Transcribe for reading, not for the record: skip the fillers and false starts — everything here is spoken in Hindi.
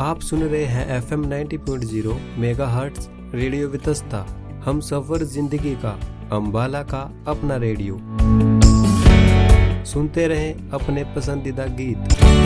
आप सुन रहे हैं FM 90.0 मेगाहर्ट्ज रेडियो वितस्ता। हम सफर जिंदगी का, अम्बाला का अपना रेडियो। सुनते रहें अपने पसंदीदा गीत।